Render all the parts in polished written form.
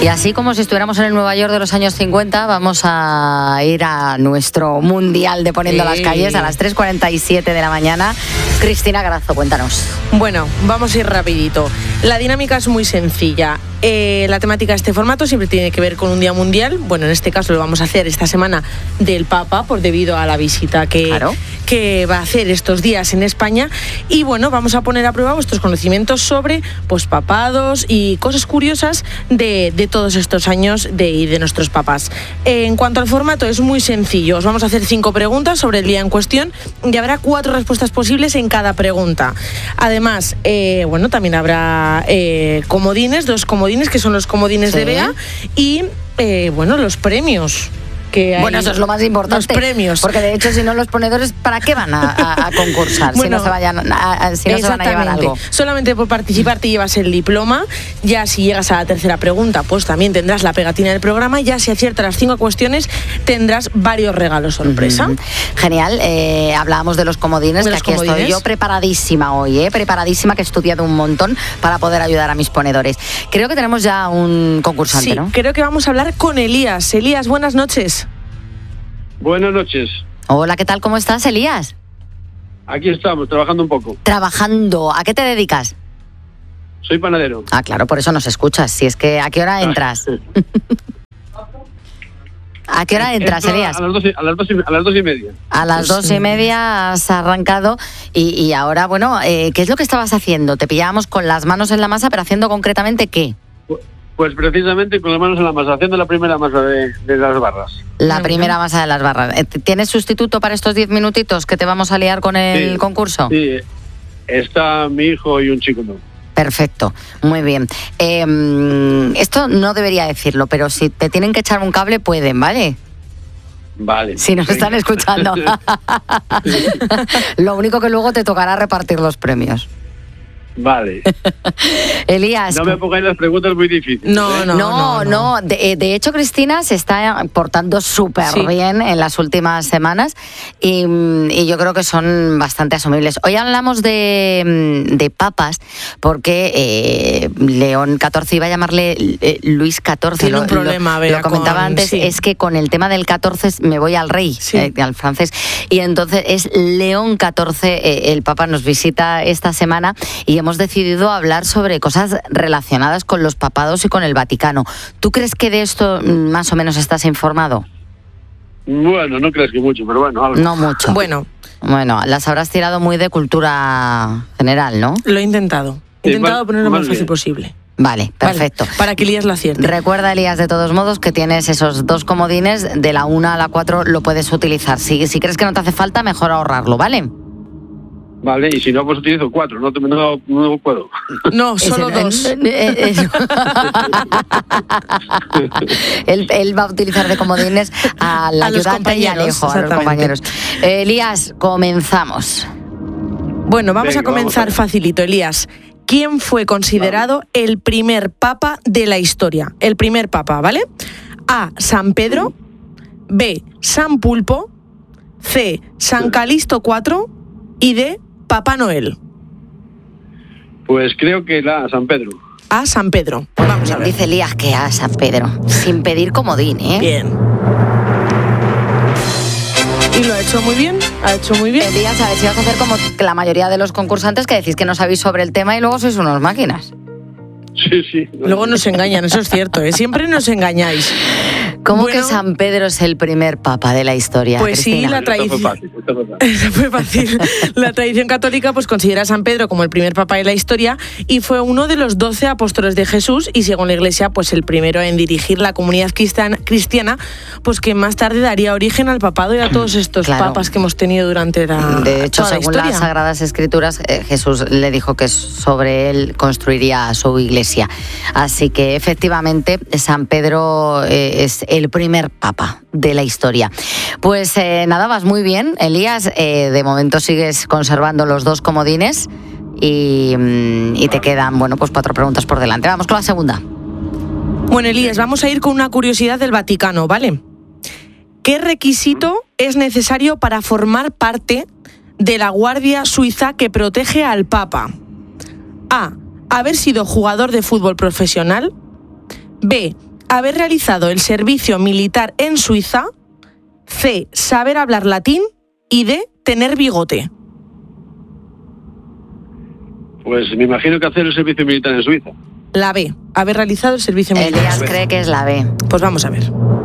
Y así como si estuviéramos en el Nueva York de los años 50, vamos a ir a nuestro mundial de Poniendo las Calles a las 3:47 de la mañana. Cristina Grazo, cuéntanos. Bueno, vamos a ir rapidito. La dinámica es muy sencilla. La temática de este formato siempre tiene que ver con un día mundial. Bueno, en este caso lo vamos a hacer esta semana del Papa, por debido a la visita que va a hacer estos días en España. Y bueno, vamos a poner a prueba vuestros conocimientos sobre pues papados y cosas curiosas de todos estos años de nuestros papás. En cuanto al formato, es muy sencillo. Os vamos a hacer 5 preguntas sobre el día en cuestión y habrá 4 respuestas posibles en cada pregunta. Además, bueno, también habrá comodines, 2 comodines, que son los comodines de Bea, y bueno, los premios. Bueno, eso es lo más importante. Los premios. Porque de hecho, si no, los ponedores, ¿para qué van a concursar? Bueno, si no se van a llevar algo. Solamente por participar te llevas el diploma. Ya si llegas a la tercera pregunta, pues también tendrás la pegatina del programa. Ya si aciertas las 5 cuestiones, tendrás varios regalos sorpresa. Genial. Hablábamos de los comodines, que aquí estoy yo preparadísima hoy, preparadísima, que he estudiado un montón para poder ayudar a mis ponedores. Creo que tenemos ya un concursante, sí, ¿no? Creo que vamos a hablar con Elías. Elías, buenas noches. Buenas noches. Hola, ¿qué tal? ¿Cómo estás, Elías? Aquí estamos, trabajando un poco. Trabajando. ¿A qué te dedicas? Soy panadero. Ah, claro, por eso nos escuchas. Si es que, ¿a qué hora entras? ¿A qué hora entras, Elías? A las 2:30. A las 2:30 has arrancado y ahora, bueno, ¿qué es lo que estabas haciendo? Te pillábamos con las manos en la masa, pero haciendo concretamente ¿qué? Pues precisamente con las manos en la masa, haciendo la primera masa de las barras. La primera masa de las barras. ¿Tienes sustituto para estos 10 minutitos que te vamos a liar con el concurso? Sí, está mi hijo y un chico nuevo. Perfecto, muy bien. Esto no debería decirlo, pero si te tienen que echar un cable, pueden, ¿vale? Vale. Si nos están escuchando. Lo único que luego te tocará repartir los premios. Vale. Elías. No me pongáis las preguntas muy difíciles. No. De hecho, Cristina se está portando súper bien en las últimas semanas y yo creo que son bastante asumibles. Hoy hablamos de papas porque León XIV, iba a llamarle Luis XIV. Tiene un problema, lo comentaba antes, es que con el tema del 14 me voy al rey, al francés. Y entonces es León XIV, el papa nos visita esta semana y hemos decidido hablar sobre cosas relacionadas con los papados y con el Vaticano. ¿Tú crees que de esto más o menos estás informado? Bueno, no crees que mucho, pero bueno, algo. No mucho. Bueno, las habrás tirado muy de cultura general, ¿no? Lo he intentado. He intentado ponerlo lo más fácil posible. Vale, perfecto. Vale, para que Elías lo acierte. Recuerda, Elías, de todos modos, que tienes esos 2 comodines, de la 1 a la 4 lo puedes utilizar. Si crees que no te hace falta, mejor ahorrarlo, ¿vale? Vale, y si no, pues utilizo 4, no puedo. No, solo 2. Él va a utilizar de comodines al ayudante y al hijo, a los compañeros. Elías, comenzamos. Bueno, vamos a comenzar facilito, Elías. ¿Quién fue considerado el primer papa de la historia? El primer papa, ¿vale? A, San Pedro. B, San Pulpo. C, San Calixto IV. Y D, Papá Noel. Pues creo que San Pedro. A San Pedro. Pues vamos a ver. Dice Elías que a San Pedro, sin pedir comodín, ¿eh? Bien. Y lo ha hecho muy bien, Elías, a ver si vas a hacer como la mayoría de los concursantes que decís que no sabéis sobre el tema y luego sois unos máquinas. Sí. Luego nos engañan, eso es cierto, ¿eh? Siempre nos engañáis. ¿Cómo que San Pedro es el primer papa de la historia? Pues Cristina? Sí, la tradición. Fue fácil. La tradición católica pues considera a San Pedro como el primer papa de la historia y fue uno de los 12 apóstoles de Jesús y según la Iglesia pues el primero en dirigir la comunidad cristiana, pues que más tarde daría origen al papado y a todos estos papas que hemos tenido durante De hecho, toda según la historia. las Sagradas Escrituras, Jesús le dijo que sobre él construiría su iglesia. Así que efectivamente San Pedro es el primer papa de la historia. Pues nada, vas muy bien, Elías. De momento sigues conservando los 2 comodines y te quedan, pues 4 preguntas por delante. Vamos con la segunda. Bueno, Elías, vamos a ir con una curiosidad del Vaticano, ¿vale? ¿Qué requisito es necesario para formar parte de la Guardia Suiza que protege al Papa? A, haber sido jugador de fútbol profesional. B, haber realizado el servicio militar en Suiza. C, saber hablar latín. Y D, tener bigote. Pues me imagino que hacer el servicio militar en Suiza. La B, haber realizado el servicio militar. Elías cree que es la B. Pues vamos a ver.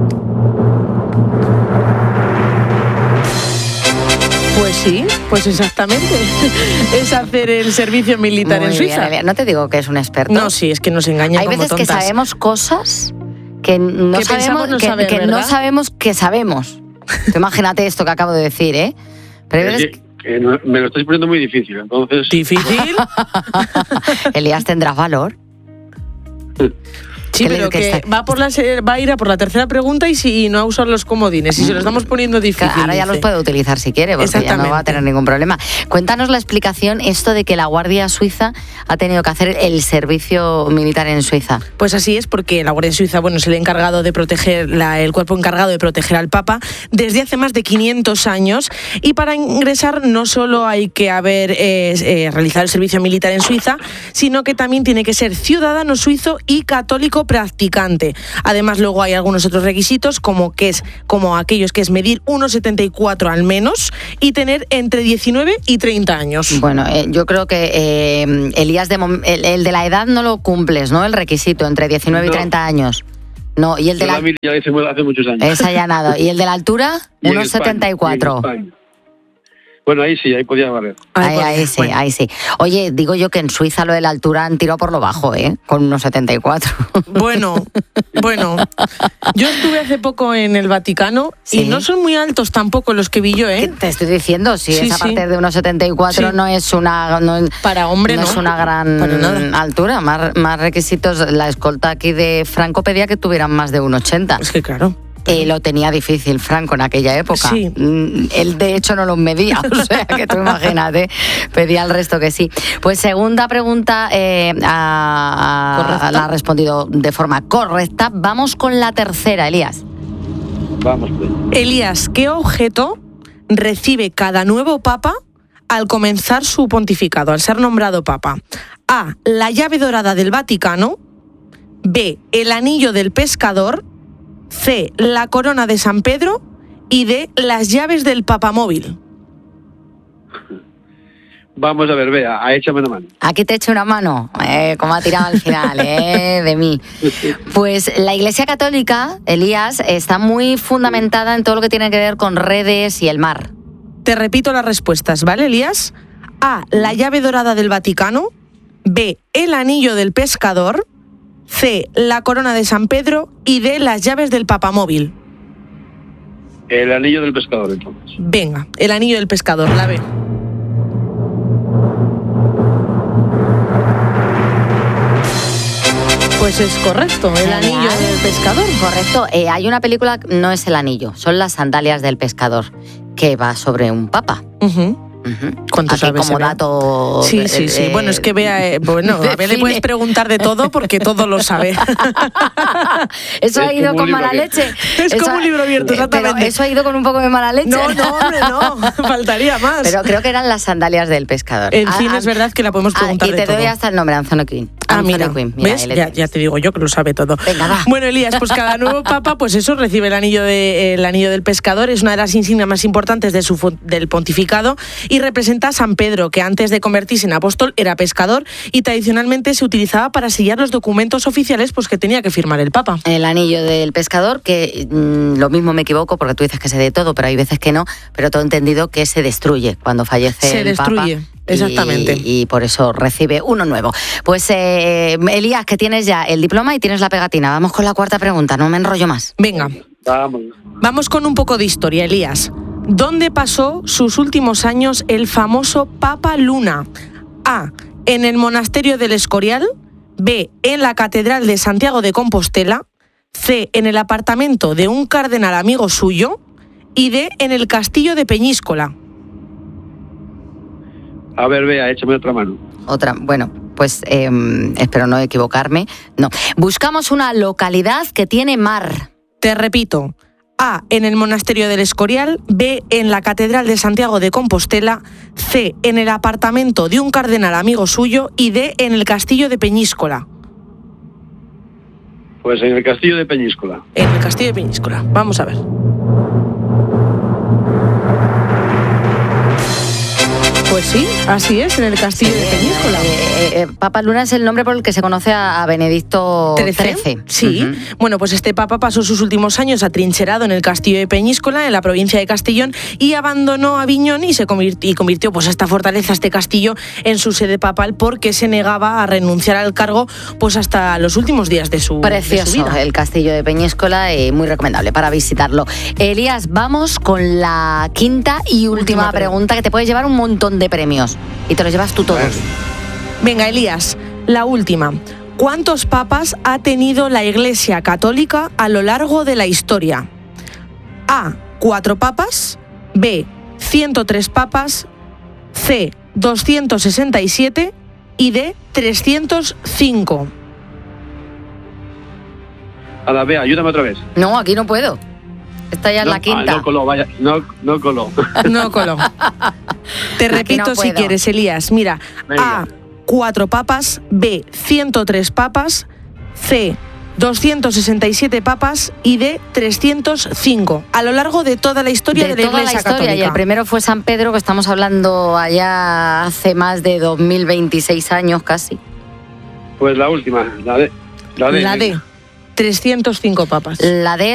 Pues sí, pues exactamente. Es hacer el servicio militar en Suiza. Bien, no te digo que es un experto. No, sí, es que nos engañan como tontas. Hay veces que sabemos cosas que no sabemos que sabemos. Tú imagínate esto que acabo de decir, ¿eh? Pero que me lo estáis poniendo muy difícil, entonces... ¿Difícil? Elías, ¿tendrás valor? Sí, pero que va a ir a por la tercera pregunta y si no a usar los comodines. Y se los estamos poniendo difícil. Ahora ya los puede utilizar si quiere, porque ya no va a tener ningún problema. Cuéntanos la explicación, esto de que la Guardia Suiza ha tenido que hacer el servicio militar en Suiza. Pues así es, porque la Guardia Suiza, es el encargado de proteger, el cuerpo encargado de proteger al Papa desde hace más de 500 años. Y para ingresar no solo hay que haber realizado el servicio militar en Suiza, sino que también tiene que ser ciudadano suizo y católico practicante. Además, luego hay algunos otros requisitos, como aquellos que es medir 1,74 al menos y tener entre 19 y 30 años. Bueno, yo creo que Elías, el de la edad no lo cumples, ¿no? El requisito, entre 19 y 30 años. No, y el de la... ya hice hace muchos años. Es allanado. ¿Y el de la altura? 1,74. Bueno, ahí sí, ahí podía valer. Ahí sí. Oye, digo yo que en Suiza lo de la altura han tirado por lo bajo, con 1,74. Bueno, yo estuve hace poco en el Vaticano y no son muy altos tampoco los que vi yo, ¿eh? Te estoy diciendo, si es a partir de 1,74 no es una... para hombre no es una gran altura. Más requisitos, la escolta aquí de Franco pedía que tuvieran más de 1,80. Es que claro... Lo tenía difícil Franco en aquella época. Sí. Él de hecho no los medía, o sea que tú imagínate, pedía al resto que sí. Pues segunda pregunta, la ha respondido de forma correcta. Vamos con la tercera, Elías. Vamos. Pues. Elías, ¿qué objeto recibe cada nuevo papa al comenzar su pontificado, al ser nombrado papa? A, la llave dorada del Vaticano. B, el anillo del pescador. C, la corona de San Pedro. Y D, las llaves del papamóvil. Vamos a ver, vea, échame una mano. Aquí te echo una mano, como ha tirado al final, de mí. Pues la Iglesia Católica, Elías, está muy fundamentada en todo lo que tiene que ver con redes y el mar. Te repito las respuestas, ¿vale, Elías? A, la llave dorada del Vaticano. B, el anillo del pescador. C, la corona de San Pedro. Y D, las llaves del papamóvil. El anillo del pescador, entonces. Venga, el anillo del pescador, la B. Pues es correcto, el anillo del pescador. Correcto, hay una película, no es el anillo, son las sandalias del pescador, que va sobre un papa. ¿Cuánto sabes? Como dato... Sí. Bueno, es que Bea... a Bea le puedes preguntar de todo porque todo lo lo Eso ha ido con mala leche. Es como un libro abierto, exactamente. Pero eso ha ido con un poco de mala leche. No, hombre, no. Faltaría más. Pero creo que eran las sandalias del pescador. En fin, es verdad que la podemos preguntar de todo. Y te doy hasta el nombre, Anthony Quinn. Mira, Quinn. ¿ves? Ya te digo yo que lo sabe todo. Venga, va. Bueno, Elías, pues cada nuevo papa, pues eso, recibe el anillo del pescador. Es una de las insignias más importantes del pontificado y representa a San Pedro, que antes de convertirse en apóstol era pescador y tradicionalmente se utilizaba para sellar los documentos oficiales pues que tenía que firmar el Papa. El anillo del pescador, que lo mismo me equivoco porque tú dices que sé de todo, pero hay veces que no, pero todo entendido que se destruye cuando fallece el Papa. Exactamente. Y por eso recibe uno nuevo. Pues Elías, que tienes ya el diploma y tienes la pegatina. Vamos con la cuarta pregunta, no me enrollo más. Venga. Vamos con un poco de historia, Elías. ¿Dónde pasó sus últimos años el famoso Papa Luna? A, en el monasterio del Escorial. B, en la catedral de Santiago de Compostela. C, en el apartamento de un cardenal amigo suyo. Y D, en el castillo de Peñíscola. A ver, Bea, échame otra mano. Bueno, pues espero no equivocarme. No. Buscamos una localidad que tiene mar. Te repito. A, en el monasterio del Escorial. B, en la catedral de Santiago de Compostela. C, en el apartamento de un cardenal amigo suyo. Y D, en el castillo de Peñíscola. Pues en el castillo de Peñíscola. En el castillo de Peñíscola. Vamos a ver. Pues sí, así es, en el castillo de Peñíscola. Papa Luna es el nombre por el que se conoce a Benedicto XIII. Sí. Bueno, pues este papa pasó sus últimos años atrincherado en el castillo de Peñíscola, en la provincia de Castellón, y abandonó Aviñón y convirtió pues esta fortaleza, este castillo, en su sede papal, porque se negaba a renunciar al cargo pues hasta los últimos días de su vida. Precioso el castillo de Peñíscola, muy recomendable para visitarlo. Elías, vamos con la quinta y última pregunta, que te puedes llevar un montón de premios y te los llevas tú todos. Venga, Elías, la última. ¿Cuántos papas ha tenido la Iglesia Católica a lo largo de la historia? A, 4 papas, B, 103 papas, C, 267 y D, 305. A la B, ayúdame otra vez. No, aquí no puedo. Esta ya es la quinta. No coló, vaya, no coló. No coló. Te repito si quieres, Elías. Mira, venga. A, 4 papas, B, 103 papas, C, 267 papas y D, 305. A lo largo de toda la historia de la Iglesia Católica. Y el primero fue San Pedro, que estamos hablando allá hace más de 2026 años casi. Pues la última, la D. La D, 305 papas. La D